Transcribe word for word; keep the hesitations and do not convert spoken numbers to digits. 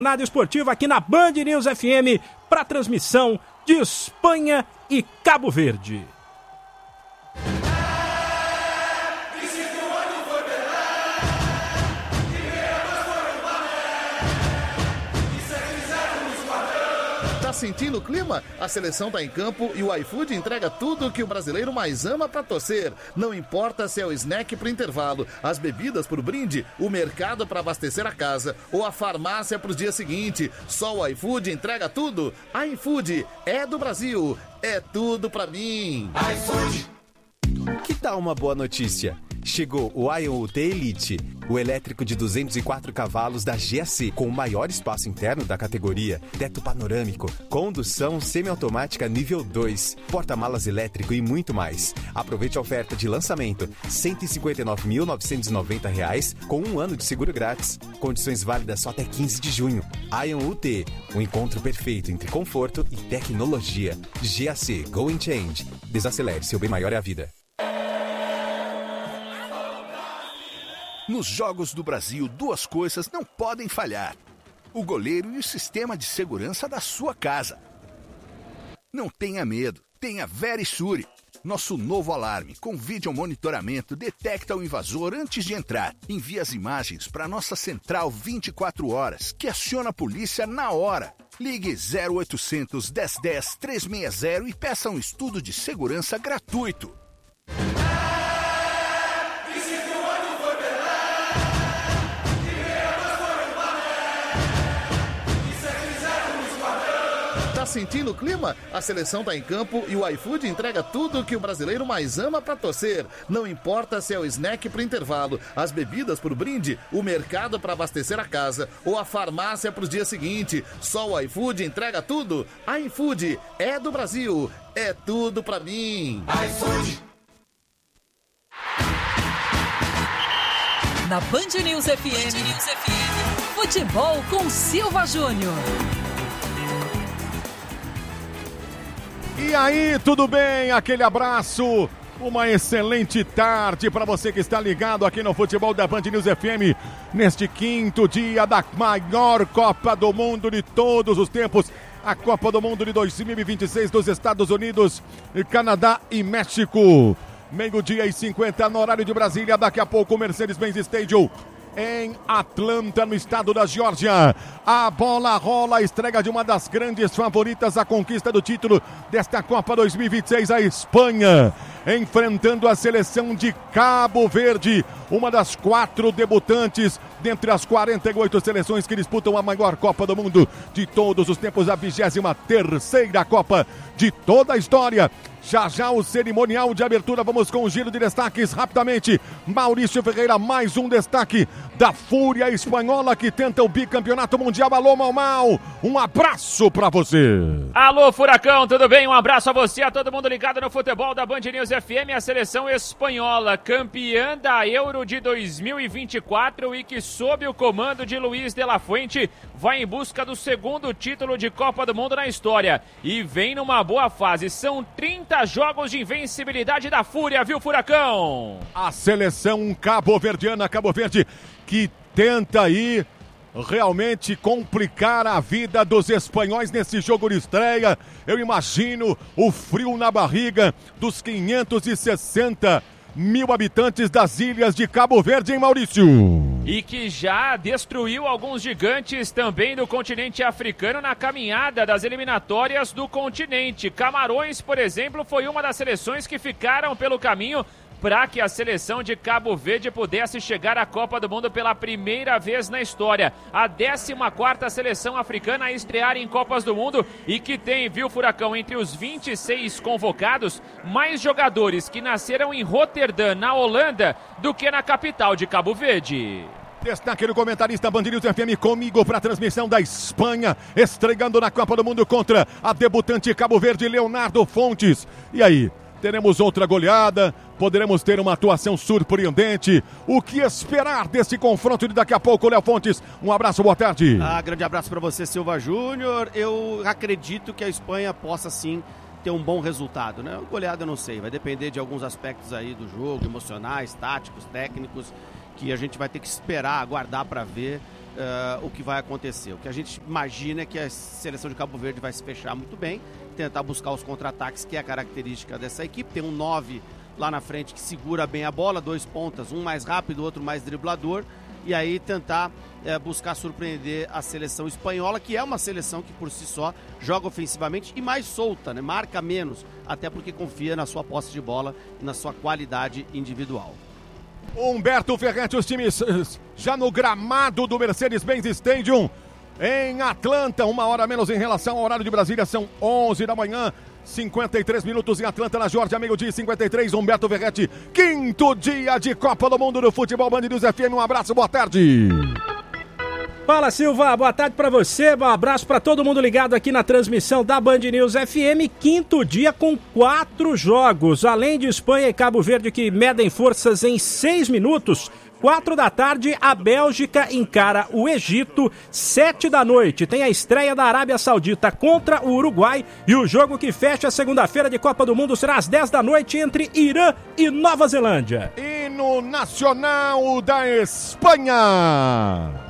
Jornada esportiva aqui na Band News F M para transmissão de Espanha e Cabo Verde. Tá sentindo o clima? A seleção tá em campo e o iFood entrega tudo o que o brasileiro mais ama pra torcer. Não importa se é o snack pro intervalo, as bebidas pro brinde, o mercado pra abastecer a casa ou a farmácia pros dias seguintes. Só o iFood entrega tudo. iFood é do Brasil. É tudo pra mim. iFood. Que tal uma boa notícia? Chegou o Ion U T Elite, o elétrico de duzentos e quatro cavalos da G A C, com o maior espaço interno da categoria, teto panorâmico, condução semiautomática nível dois, porta-malas elétrico e muito mais. Aproveite a oferta de lançamento, cento e cinquenta e nove mil novecentos e noventa reais, com um ano de seguro grátis. Condições válidas só até quinze de junho. Ion U T, um encontro perfeito entre conforto e tecnologia. G A C, Go and Change. Desacelere, seu bem maior é a vida. Nos Jogos do Brasil, duas coisas não podem falhar: o goleiro e o sistema de segurança da sua casa. Não tenha medo, tenha Verisure. Nosso novo alarme com vídeo monitoramento detecta o invasor antes de entrar. Envia as imagens para nossa central vinte e quatro horas, que aciona a polícia na hora. Ligue zero oitocentos, dez dez, trezentos e sessenta e peça um estudo de segurança gratuito. Tá sentindo o clima? A seleção tá em campo e o iFood entrega tudo o que o brasileiro mais ama pra torcer. Não importa se é o snack pro intervalo, as bebidas pro brinde, o mercado pra abastecer a casa ou a farmácia pros dias seguintes. Só o iFood entrega tudo. iFood é do Brasil. É tudo pra mim. iFood. Na Band News F M, Band News F M, futebol com Silva Júnior. E aí, tudo bem? Aquele abraço, uma excelente tarde para você que está ligado aqui no futebol da Band News F M, neste quinto dia da maior Copa do Mundo de todos os tempos, a Copa do Mundo de dois mil e vinte e seis dos Estados Unidos, Canadá e México. Meio-dia e cinquenta no horário de Brasília, daqui a pouco o Mercedes-Benz Stadium em Atlanta, no estado da Geórgia. A bola rola, a estreia de uma das grandes favoritas à conquista do título desta Copa dois mil e vinte e seis, a Espanha, enfrentando a seleção de Cabo Verde, uma das quatro debutantes dentre as quarenta e oito seleções que disputam a maior Copa do Mundo de todos os tempos, a vigésima terceira Copa de toda a história. Já já o cerimonial de abertura, vamos com o giro de destaques rapidamente. Maurício Ferreira, mais um destaque da Fúria Espanhola que tenta o bicampeonato mundial. Alô, Mau Mau, um abraço pra você. Alô, Furacão, tudo bem? Um abraço a você, a todo mundo ligado no futebol da Band News F M. A seleção espanhola, campeã da Euro de dois mil e vinte e quatro e que sob o comando de Luiz de la Fuente vai em busca do segundo título de Copa do Mundo na história e vem numa boa fase. São trinta jogos de invencibilidade da Fúria, viu, Furacão? A seleção cabo-verdiana, Cabo Verde, que tenta aí realmente complicar a vida dos espanhóis nesse jogo de estreia. Eu imagino o frio na barriga dos quinhentos e sessenta mil habitantes das ilhas de Cabo Verde, hein, Maurício? E que já destruiu alguns gigantes também do continente africano na caminhada das eliminatórias do continente. Camarões, por exemplo, foi uma das seleções que ficaram pelo caminho para que a seleção de Cabo Verde pudesse chegar à Copa do Mundo pela primeira vez na história. A décima quarta seleção africana a estrear em Copas do Mundo e que tem, viu, Furacão, entre os vinte e seis convocados, mais jogadores que nasceram em Roterdã, na Holanda, do que na capital de Cabo Verde. Destaque do comentarista Band News F M comigo para a transmissão da Espanha, estreando na Copa do Mundo contra a debutante Cabo Verde, Leonardo Fontes. E aí? Teremos outra goleada, poderemos ter uma atuação surpreendente. O que esperar desse confronto de daqui a pouco, Léo Fontes? Um abraço, boa tarde. Ah, grande abraço para você, Silva Júnior. Eu acredito que a Espanha possa sim ter um bom resultado, né? Goleada eu não sei, vai depender de alguns aspectos aí do jogo, emocionais, táticos, técnicos, que a gente vai ter que esperar, aguardar para ver. uh, o que vai acontecer. O que a gente imagina é que a seleção de Cabo Verde vai se fechar muito bem, tentar buscar os contra-ataques, que é a característica dessa equipe. Tem um nove lá na frente que segura bem a bola, dois pontas, um mais rápido, outro mais driblador, e aí tentar é, buscar surpreender a seleção espanhola, que é uma seleção que por si só joga ofensivamente e mais solta, né? Marca menos, até porque confia na sua posse de bola e na sua qualidade individual. Humberto Ferretti, os times já no gramado do Mercedes-Benz Stadium em Atlanta, uma hora menos em relação ao horário de Brasília, são onze da manhã, cinquenta e três minutos em Atlanta, na Geórgia, meio-dia e cinquenta e três. Humberto Ferretti, quinto dia de Copa do Mundo do Futebol Band News F M. Um abraço, boa tarde. Fala, Silva, boa tarde pra você, um abraço pra todo mundo ligado aqui na transmissão da Band News F M, quinto dia com quatro jogos, além de Espanha e Cabo Verde que medem forças em seis minutos. Quatro da tarde, a Bélgica encara o Egito. Sete da noite, tem a estreia da Arábia Saudita contra o Uruguai. E o jogo que fecha a segunda-feira de Copa do Mundo será às dez da noite entre Irã e Nova Zelândia. Hino Nacional da Espanha.